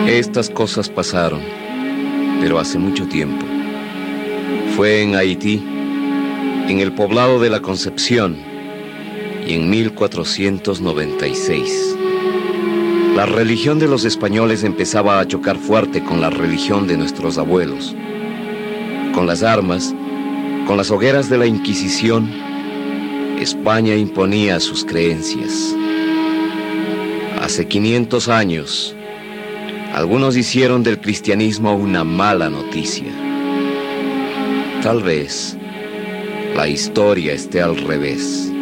Estas cosas pasaron, pero hace mucho tiempo. Fue en Haití, en el poblado de la Concepción, y en 1496. La religión de los españoles empezaba a chocar fuerte con la religión de nuestros abuelos. Con las armas, con las hogueras de la Inquisición, España imponía sus creencias. Hace 500 años, algunos hicieron del cristianismo una mala noticia. Tal vez la historia esté al revés.